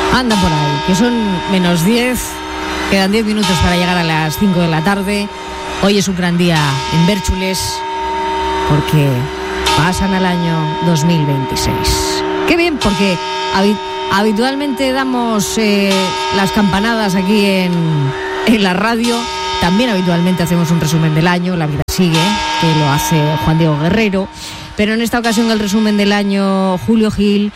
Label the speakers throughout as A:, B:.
A: Anda por ahí, que son -10, quedan 10 minutos para llegar a las 5 de la tarde. Hoy es un gran día en Bérchules porque pasan al año 2026. Qué bien, porque habitualmente damos las campanadas aquí en la radio. También habitualmente hacemos un resumen del año, La Vida Sigue, que lo hace Juan Diego Guerrero. Pero en esta ocasión el resumen del año, Julio Gil,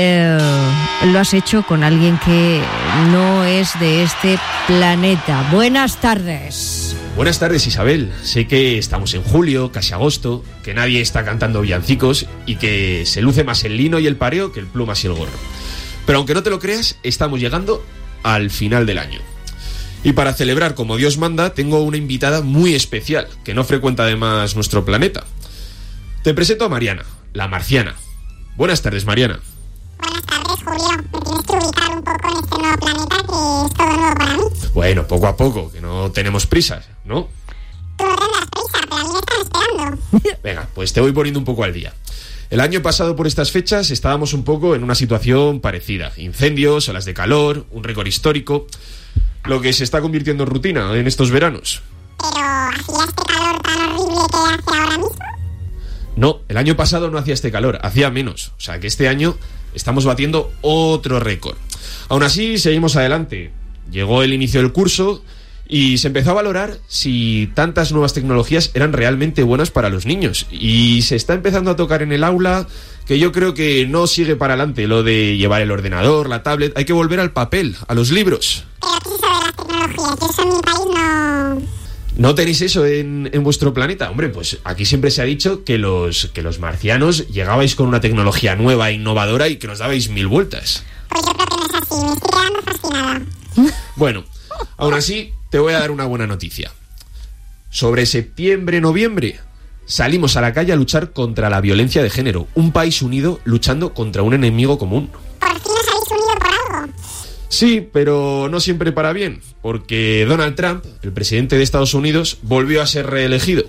A: lo has hecho con alguien que no es de este planeta. Buenas tardes.
B: Buenas tardes, Isabel. Sé que estamos en julio, casi agosto, que nadie está cantando villancicos y que se luce más el lino y el pareo que el plumas y el gorro. Pero aunque no te lo creas, estamos llegando al final del año. Y para celebrar como Dios manda, tengo una invitada muy especial, que no frecuenta además nuestro planeta. Te presento a Mariana, la marciana. Buenas tardes, Mariana.
C: Buenas tardes, Julio. Me tienes que ubicar un poco en este nuevo planeta que es todo nuevo para mí.
B: Bueno, poco a poco, que no tenemos prisas, ¿no?
C: Tú no tendrás prisa, pero a mí me están esperando.
B: Venga, pues te voy poniendo un poco al día. El año pasado por estas fechas estábamos un poco en una situación parecida. Incendios, olas de calor, un récord histórico, lo que se está convirtiendo en rutina en estos veranos.
C: Pero ¿hacía este calor tan horrible que hace ahora mismo?
B: No, el año pasado no hacía este calor, hacía menos. O sea que este año estamos batiendo otro récord. Aún así, seguimos adelante. Llegó el inicio del curso y se empezó a valorar si tantas nuevas tecnologías eran realmente buenas para los niños. Y se está empezando a tocar en el aula que yo creo que no sigue para adelante lo de llevar el ordenador, la tablet. Hay que volver al papel, a los libros.
C: Pero ¿qué es eso de las tecnologías? Que eso en mi país no...
B: ¿No tenéis eso en vuestro planeta? Hombre, pues aquí siempre se ha dicho que los marcianos llegabais con una tecnología nueva e innovadora y que nos dabais 1000 vueltas.
C: Pues yo creo que no es así, me estoy quedando fascinada.
B: Bueno, aún así, te voy a dar una buena noticia. Sobre septiembre-noviembre salimos a la calle a luchar contra la violencia de género. Un país unido luchando contra un enemigo común.
C: ¿Por fin os habéis unido por algo?
B: Sí, pero no siempre para bien, porque Donald Trump, el presidente de Estados Unidos, volvió a ser reelegido.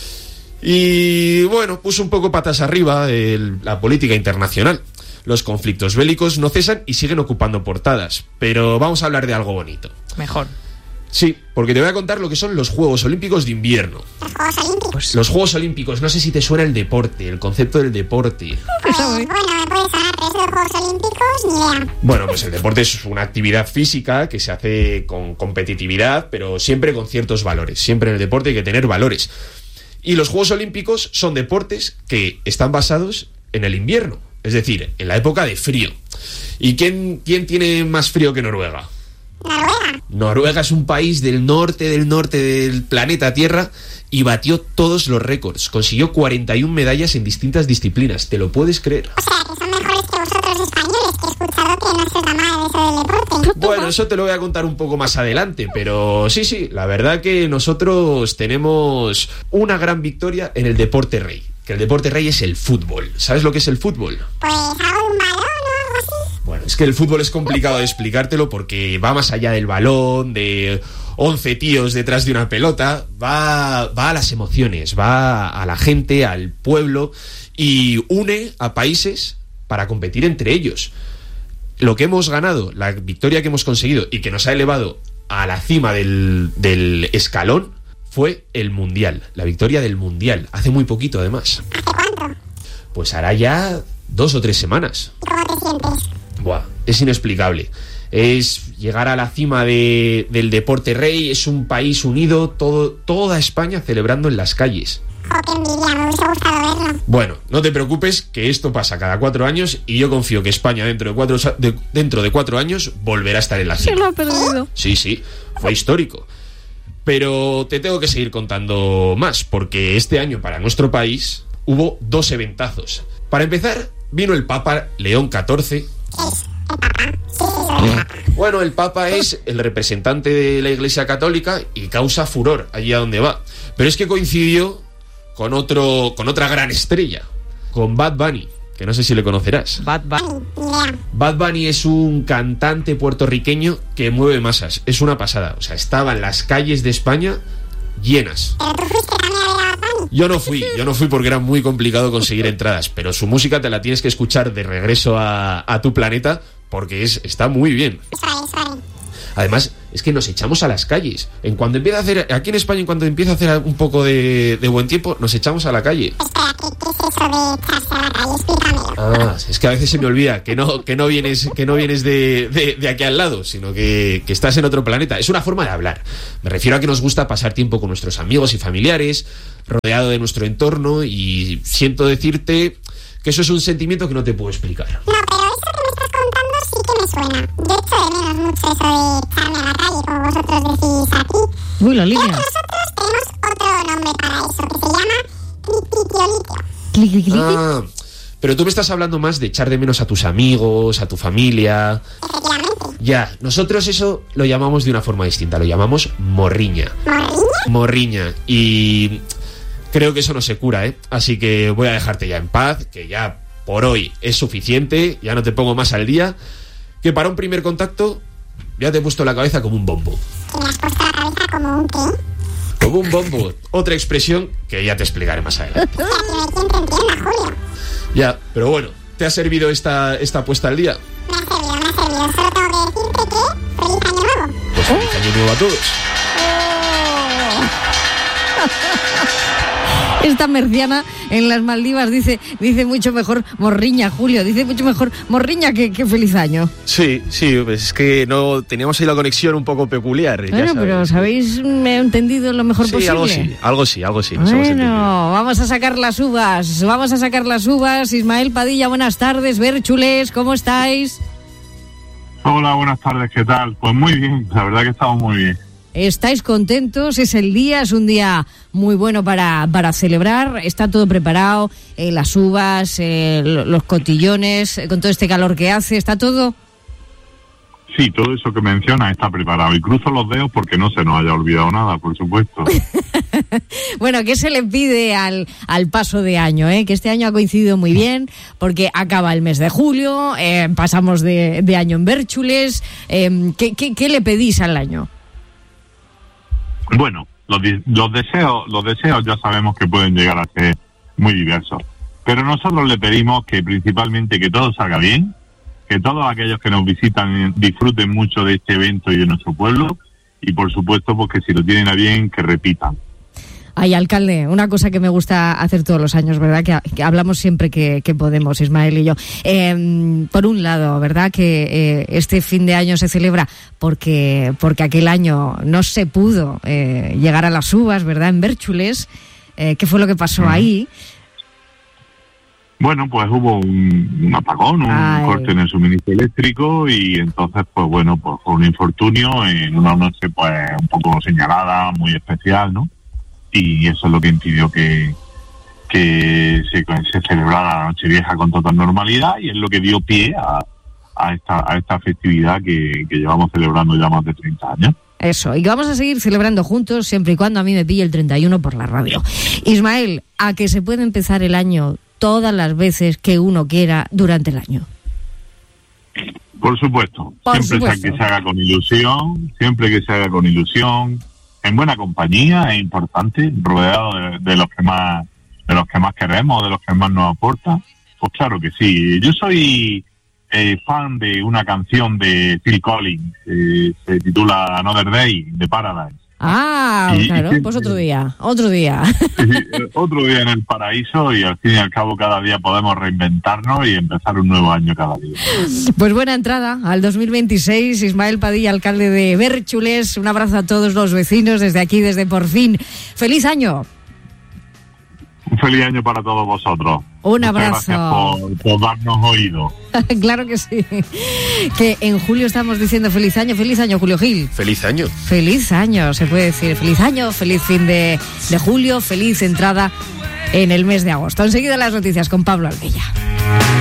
B: Y bueno, puso un poco patas arriba la política internacional. Los conflictos bélicos no cesan y siguen ocupando portadas, pero vamos a hablar de algo bonito.
A: Mejor.
B: Sí, porque te voy a contar lo que son los Juegos Olímpicos de invierno.
C: ¿Los Juegos Olímpicos?
B: Los Juegos Olímpicos, no sé si te suena el deporte, el concepto del deporte.
C: Pues bueno, me puede sonar, pero eso de Juegos Olímpicos, ni idea.
B: Bueno, pues el deporte es una actividad física que se hace con competitividad, pero siempre con ciertos valores. Siempre en el deporte hay que tener valores. Y los Juegos Olímpicos son deportes que están basados en el invierno, es decir, en la época de frío. ¿Y quién tiene más frío que Noruega?
C: ¿Noruega?
B: Noruega es un país del norte del planeta Tierra y batió todos los récords. Consiguió 41 medallas en distintas disciplinas. ¿Te lo puedes creer?
C: O sea, que son mejores que vosotros españoles, que he escuchado que no se os da nada eso del deporte.
B: Bueno, eso te lo voy a contar un poco más adelante, pero sí, la verdad que nosotros tenemos una gran victoria en el deporte rey. Que el deporte rey es el fútbol. ¿Sabes lo que es el fútbol?
C: Pues algo de un balón o algo así.
B: Bueno, es que el fútbol es complicado de explicártelo porque va más allá del balón, de 11 tíos detrás de una pelota, va a las emociones, va a la gente, al pueblo y une a países para competir entre ellos. Lo que hemos ganado, la victoria que hemos conseguido y que nos ha elevado a la cima del escalón fue el Mundial, la victoria del Mundial, hace muy poquito además.
C: ¿Hace cuánto?
B: Pues hará ya 2 o 3 semanas.
C: ¿Y cómo te sientes?
B: Buah, es inexplicable. Es llegar a la cima del deporte rey, es un país unido, toda España celebrando en las calles.
C: ¡Oh, qué envidia! Me hubiese gustado verlo.
B: Bueno, no te preocupes, que esto pasa cada 4 años y yo confío que España dentro de 4 años volverá a estar en la cima.
A: Se lo ha perdido.
B: Sí, fue histórico. Pero te tengo que seguir contando más, porque este año para nuestro país hubo 2 eventazos. Para empezar, vino el Papa León XIV. Bueno, el Papa es el representante de la Iglesia Católica y causa furor allí a donde va. Pero es que coincidió con otra gran estrella, con Bad Bunny, que no sé si le conocerás.
A: Bad Bunny.
B: Bad Bunny es un cantante puertorriqueño que mueve masas. Es una pasada. O sea, estaban las calles de España llenas.
C: ¿Pero tú fuiste también a ver a Bad Bunny?
B: Yo no fui porque era muy complicado conseguir entradas, pero su música te la tienes que escuchar de regreso a tu planeta porque está muy bien. Además, es que nos echamos a las calles. Aquí en España, en cuanto empieza a hacer un poco de buen tiempo, nos echamos a la calle.
C: Espera, ¿qué es eso de echarse a la calle? Explícamelo.
B: Es que a veces se me olvida que no vienes de aquí al lado, sino que estás en otro planeta. Es una forma de hablar. Me refiero a que nos gusta pasar tiempo con nuestros amigos y familiares, rodeado de nuestro entorno, y siento decirte que eso es un sentimiento que no te puedo explicar.
C: No, pero eso que me estás contando sí que me suena. Yo echo de menos mucho eso de echarme a la calle, como vosotros decís aquí.
A: Uy, la línea.
C: Pero nosotros tenemos otro nombre para eso, que se llama cliquitiolitio.
A: Cliqui.
B: Pero tú me estás hablando más de echar de menos a tus amigos, a tu familia.
C: Efectivamente.
B: Ya, nosotros eso lo llamamos de una forma distinta, lo llamamos morriña.
C: ¿Morriña?
B: Morriña. Y creo que eso no se cura, ¿eh? Así que voy a dejarte ya en paz, que ya por hoy es suficiente, ya no te pongo más al día, que para un primer contacto ya te he puesto la cabeza como un bombo.
C: ¿Que me has puesto la cabeza como un qué?
B: Como un bombo. Otra expresión que ya te explicaré más adelante.
C: Es que aquí no hay quien te entienda, Julio.
B: Ya, pero bueno, ¿te ha servido esta puesta al día?
C: Me ha servido. Solo tengo que decirte que feliz año nuevo.
B: Pues feliz año nuevo a todos.
A: Esta merciana en las Maldivas dice mucho mejor morriña, Julio. Dice mucho mejor morriña que feliz año.
D: Sí, pues es que no teníamos ahí la conexión un poco peculiar.
A: Bueno, pero ¿habéis entendido lo mejor posible?
D: Sí, algo sí.
A: Bueno, vamos a sacar las uvas. Ismael Padilla, buenas tardes. Bérchules, ¿cómo estáis?
E: Hola, buenas tardes, ¿qué tal? Pues muy bien, la verdad que estamos muy bien.
A: ¿Estáis contentos? Es un día muy bueno para celebrar. Está todo preparado, las uvas, los cotillones, con todo este calor que hace, ¿está todo?
E: Sí, todo eso que mencionas está preparado. Y cruzo los dedos porque no se nos haya olvidado nada, por supuesto.
A: Bueno, ¿qué se le pide al paso de año? Que este año ha coincidido muy bien, porque acaba el mes de julio, pasamos de año en Bérchules. ¿Qué le pedís al año?
E: Bueno, los deseos ya sabemos que pueden llegar a ser muy diversos. Pero nosotros le pedimos que principalmente que todo salga bien, que todos aquellos que nos visitan disfruten mucho de este evento y de nuestro pueblo, y por supuesto pues que si lo tienen a bien, que repitan.
A: Ay, alcalde, una cosa que me gusta hacer todos los años, ¿verdad? Que hablamos siempre que podemos, Ismael y yo. Por un lado, ¿verdad? Que este fin de año se celebra porque aquel año no se pudo llegar a las uvas, ¿verdad? En Bérchules. ¿Qué fue lo que pasó ahí?
E: Bueno, pues hubo un apagón, corte en el suministro eléctrico, y entonces, pues bueno, pues fue un infortunio en una noche pues un poco señalada, muy especial, ¿no? Y eso es lo que impidió que se celebrara la Nochevieja con total normalidad, y es lo que dio pie a esta festividad que llevamos celebrando ya más de 30 años.
A: Eso, y que vamos a seguir celebrando juntos siempre y cuando a mí me pille el 31 por la radio. Ismael, ¿a que se puede empezar el año todas las veces que uno quiera durante el año?
E: Por supuesto. Siempre que se haga con ilusión, en buena compañía, es importante, rodeado de los que más queremos, de los que más nos aportan. Pues claro que sí. Yo soy fan de una canción de Phil Collins, se titula Another Day, de Paradise.
A: Claro, pues otro día.
E: Sí, otro día en el paraíso, y al fin y al cabo cada día podemos reinventarnos y empezar un nuevo año cada día.
A: Pues buena entrada al 2026, Ismael Padilla, alcalde de Bérchules. Un abrazo a todos los vecinos desde aquí, desde Por Fin. ¡Feliz año!
E: Un feliz año para todos vosotros.
A: Un abrazo.
E: Gracias por darnos oído.
A: Claro que sí. Que en julio estamos diciendo feliz año, Julio Gil.
D: Feliz año.
A: Feliz año, se puede decir. Feliz año, feliz fin de julio, feliz entrada en el mes de agosto. Enseguida las noticias con Pablo Albella.